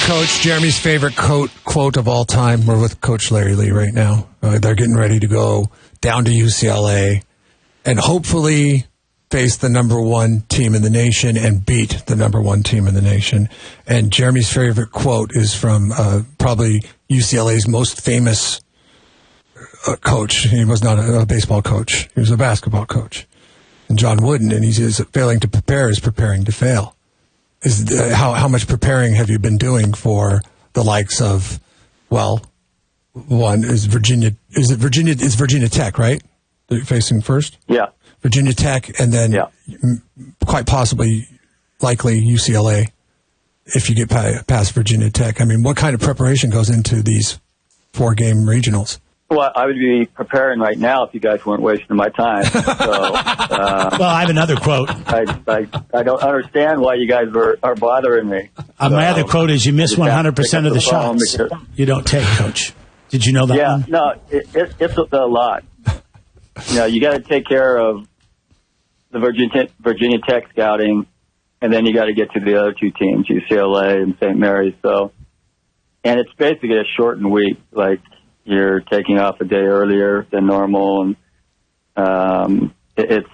Coach, Jeremy's favorite quote of all time. We're with Coach Larry Lee right now. They're getting ready to go down to UCLA and hopefully face the number one team in the nation and beat the number one team in the nation. And Jeremy's favorite quote is from probably UCLA's most famous coach. He was not a baseball coach. He was a basketball coach. And John Wooden, and he says, failing to prepare is preparing to fail. How much preparing have you been doing for the likes of, well, one is Virginia. Is it Virginia? It's Virginia Tech, right? That you're facing first? Yeah. Virginia Tech, and then quite possibly, likely UCLA if you get past Virginia Tech. I mean, what kind of preparation goes into these 4-game regionals? Well, I would be preparing right now if you guys weren't wasting my time. So, well, I have another quote. I don't understand why you guys are bothering me. My other quote is, you miss 100% of the shots you don't take, Coach. Did you know that one? Yeah, no, it's a lot. You got to take care of the Virginia Tech scouting, and then you got to get to the other two teams, UCLA and St. Mary's. So, and it's basically a shortened week. Like, you're taking off a day earlier than normal, and it's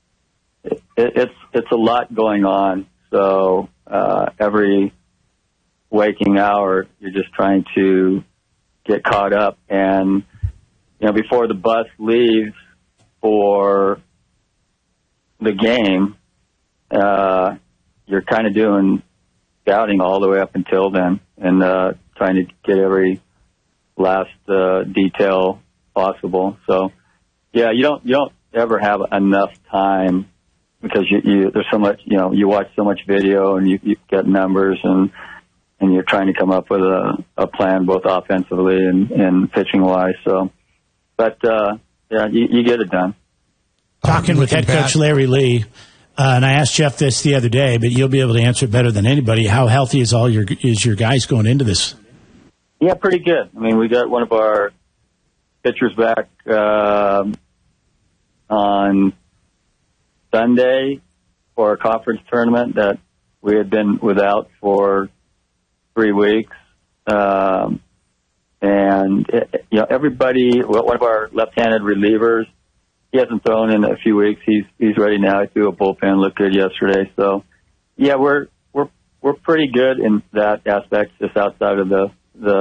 a lot going on. So every waking hour, you're just trying to get caught up, and before the bus leaves for the game, you're kind of doing scouting all the way up until then, and trying to get every last detail possible. So, yeah, you don't ever have enough time because there's so much. You watch so much video and you get numbers and you're trying to come up with a plan both offensively and pitching wise. So, but you get it done. Talking with head coach Larry Lee, and I asked Jeff this the other day, but you'll be able to answer it better than anybody. How healthy is your guys going into this? Yeah, pretty good. I mean, we got one of our pitchers back on Sunday for a conference tournament that we had been without for 3 weeks. And everybody, one of our left-handed relievers, he hasn't thrown in a few weeks. He's ready now. He threw a bullpen, looked good yesterday. So, yeah, we're pretty good in that aspect, just outside of the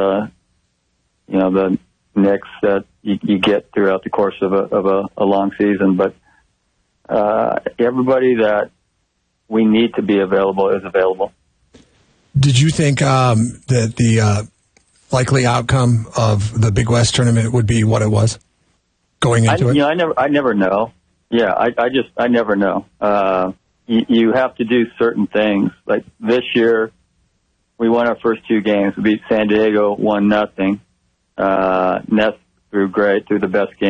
nicks that you get throughout the course of a long season. But everybody that we need to be available is available. Did you think that the likely outcome of the Big West tournament would be what it was going into it? I never know. Yeah, I never know. You have to do certain things. Like this year, we won our first 2 games. We beat San Diego 1-0. Ness threw great, threw the best game